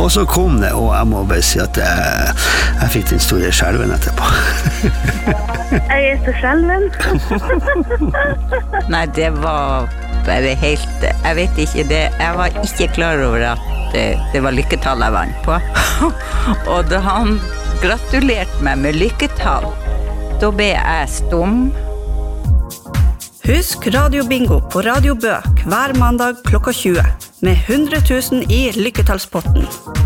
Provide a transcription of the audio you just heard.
Og så kom det, og jeg må bare si at jeg fikk den store skjelven etterpå. Jeg så skjelven. Nei, det var bare helt, jeg vet ikke det, jeg var ikke klar over at det var lykketall jeg vant på. Og da han gratulerte meg med lykketall, da ble jeg stum. Husk Radio Bingo på Radio Bø hver mandag klokka 20, med 100 000 i lykketallspotten.